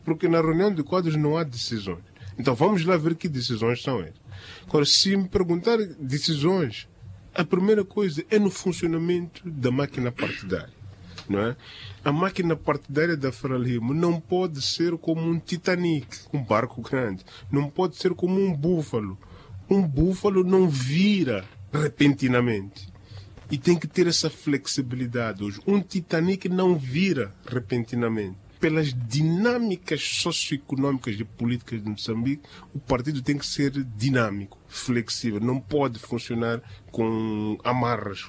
porque na reunião de quadros não há decisões. Então vamos lá ver que decisões são essas. Agora, se me perguntar decisões, a primeira coisa é no funcionamento da máquina partidária. Não é? A máquina partidária da Frelimo não pode ser como um Titanic, um barco grande. Não pode ser como um búfalo. Um búfalo não vira repentinamente. E tem que ter essa flexibilidade hoje. Um Titanic não vira repentinamente. Pelas dinâmicas socioeconômicas e políticas de Moçambique, o partido tem que ser dinâmico, flexível. Não pode funcionar com amarras.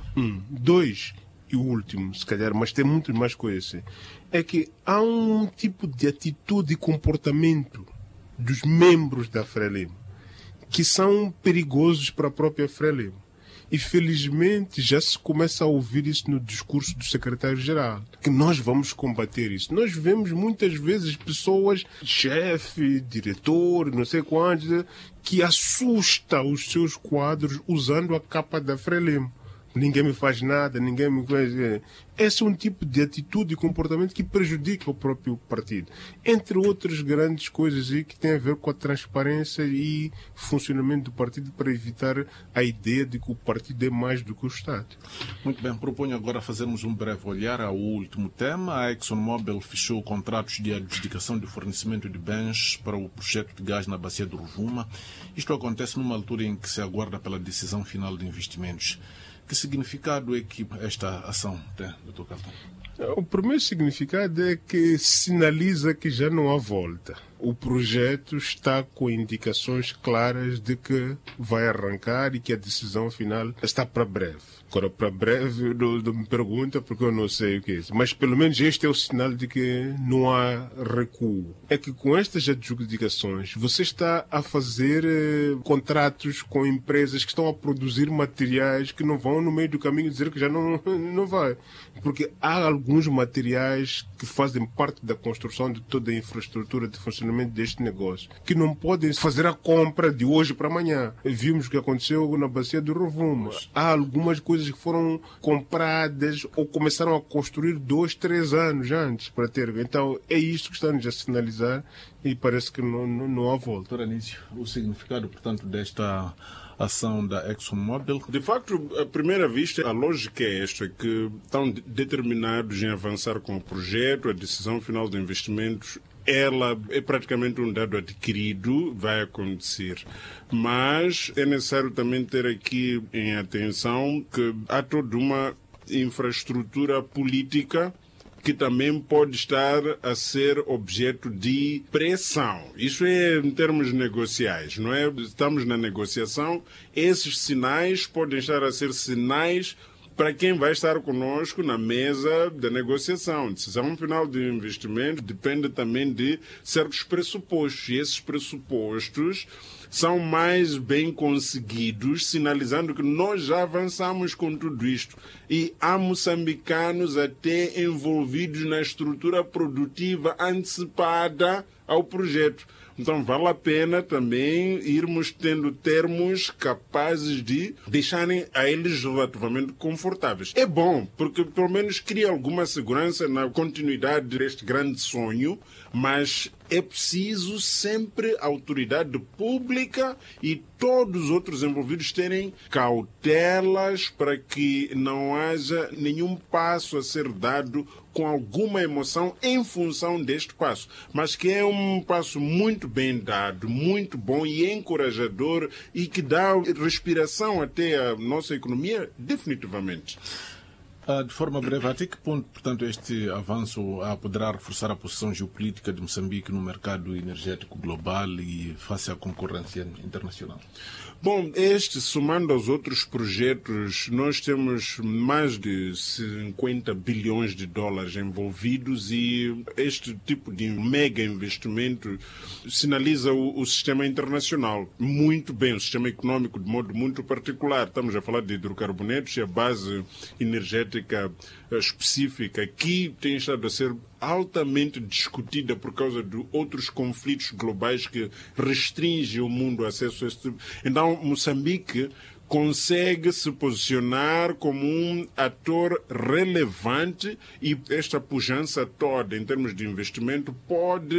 2, e o último, se calhar, mas tem muito mais coisas, é que há um tipo de atitude e comportamento dos membros da Frelimo que são perigosos para a própria Frelimo. E felizmente já se começa a ouvir isso no discurso do secretário-geral, que nós vamos combater isso. Nós vemos muitas vezes pessoas, chefe, diretor, não sei quantos, que assusta os seus quadros usando a capa da Frelimo. Ninguém me faz nada, ninguém me faz... Esse é um tipo de atitude e comportamento que prejudica o próprio partido. Entre outras grandes coisas aí que tem a ver com a transparência e funcionamento do partido para evitar a ideia de que o partido é mais do que o Estado. Muito bem, proponho agora fazermos um breve olhar ao último tema. A ExxonMobil fechou contratos de adjudicação de fornecimento de bens para o projeto de gás na bacia do Rovuma. Isto acontece numa altura em que se aguarda pela decisão final de investimentos. Que significado é que esta ação tem, Dr. Cartão? O primeiro significado é que sinaliza que já não há volta. O projeto está com indicações claras de que vai arrancar e que a decisão final está para breve. Agora, para breve, não me pergunta porque eu não sei o que é isso. Mas pelo menos este é o sinal de que não há recuo. É que com estas adjudicações, você está a fazer contratos com empresas que estão a produzir materiais que não vão no meio do caminho dizer que já não vai. Porque há alguns materiais que fazem parte da construção de toda a infraestrutura de funcionamento deste negócio, que não podem fazer a compra de hoje para amanhã. Vimos o que aconteceu na bacia do Rovuma. Há algumas coisas que foram compradas ou começaram a construir 2, 3 anos antes para ter. Então é isto que está-nos a sinalizar e parece que não há volta. Doutor Anísio, o significado, portanto, desta ação da ExxonMobil? De facto, à primeira vista, a lógica é esta, que estão determinados em avançar com o projeto, a decisão final de investimentos, ela é praticamente um dado adquirido, vai acontecer. Mas é necessário também ter aqui em atenção que há toda uma infraestrutura política que também pode estar a ser objeto de pressão. Isso é em termos negociais, não é? Estamos na negociação, esses sinais podem estar a ser sinais para quem vai estar conosco na mesa da negociação. Decisão final de investimento depende também de certos pressupostos. E esses pressupostos são mais bem conseguidos, sinalizando que nós já avançamos com tudo isto. E há moçambicanos até envolvidos na estrutura produtiva antecipada ao projeto. Então vale a pena também irmos tendo termos capazes de deixarem a eles relativamente confortáveis. É bom, porque pelo menos cria alguma segurança na continuidade deste grande sonho, mas é preciso sempre a autoridade pública e todos os outros envolvidos terem cautelas para que não haja nenhum passo a ser dado com alguma emoção em função deste passo, mas que é um passo muito bem dado, muito bom e encorajador e que dá respiração até à nossa economia, definitivamente. De forma breve, até que ponto, portanto, este avanço poderá reforçar a posição geopolítica de Moçambique no mercado energético global e face à concorrência internacional? Bom, somando aos outros projetos, nós temos mais de 50 bilhões de dólares envolvidos e este tipo de mega investimento sinaliza o sistema internacional muito bem, o sistema econômico de modo muito particular. Estamos a falar de hidrocarbonetos e a base energética específica que tem estado a ser altamente discutida por causa de outros conflitos globais que restringem o mundo acesso a este tipo. Então, Moçambique consegue se posicionar como um ator relevante e esta pujança toda em termos de investimento pode